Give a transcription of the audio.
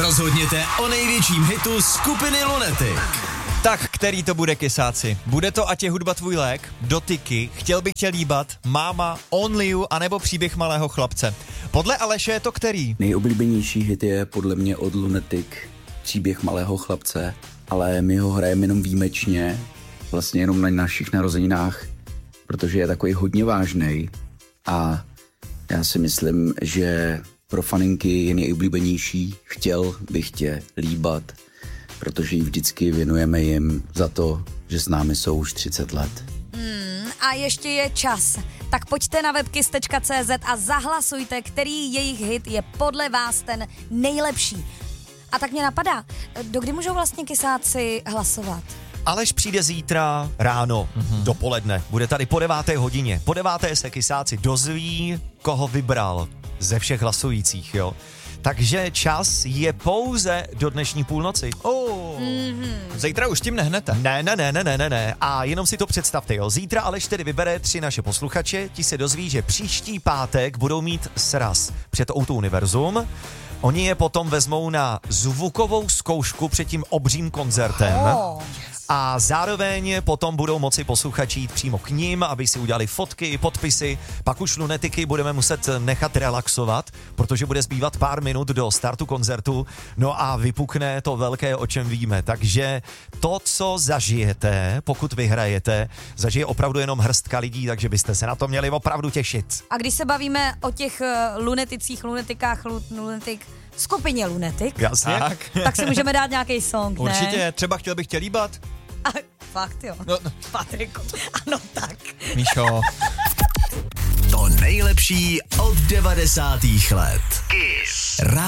Rozhodněte o největším hitu skupiny Lunatic. Tak, který to bude, kysáci? Bude to Ať je hudba tvůj lék, Dotyky, Chtěl bych tě líbat, Máma, Only You, anebo Příběh malého chlapce? Podle Aleše je to který? Nejoblíbenější hit je podle mě od Lunatic Příběh malého chlapce, ale my ho hrajeme jenom výjimečně, vlastně jenom na našich narozeninách, protože je takový hodně vážnej a já si myslím, že pro faninky je nejoblíbenější Chtěl bych tě líbat, protože ji vždycky věnujeme jim za to, že s námi jsou už 30 let. A ještě je čas. Tak pojďte na webkiss.cz a zahlasujte, který jejich hit je podle vás ten nejlepší. A tak mě napadá, dokdy můžou vlastně kysáci hlasovat? Aleš přijde zítra ráno, dopoledne. Bude tady po 9. hodině. Po 9. se kysáci dozví, koho vybral ze všech hlasujících, jo. Takže čas je pouze do dnešní půlnoci. Zítra už tím nehnete. Ne. A jenom si to představte, jo. Zítra Aleš tedy vybere 3 naše posluchače, ti se dozví, že příští pátek budou mít sraz před O2 Univerzum. Oni je potom vezmou na zvukovou zkoušku před tím obřím koncertem. A zároveň potom budou moci posluchači jít přímo k ním, aby si udělali fotky, podpisy. Pak už Lunatiky budeme muset nechat relaxovat, protože bude zbývat pár minut do startu koncertu. No a vypukne to velké, o čem víme. Takže to, co zažijete, pokud vyhrajete, zažije opravdu jenom hrstka lidí, takže byste se na to měli opravdu těšit. A když se bavíme o těch lunatikách, skupině Lunatic, Jasně. tak si můžeme dát nějaký song, ne? Určitě, třeba Chtěl bych tě líbat. A, fakt jo. No. Patriku, ano tak. Míšo. To nejlepší od 90. let. Kiss.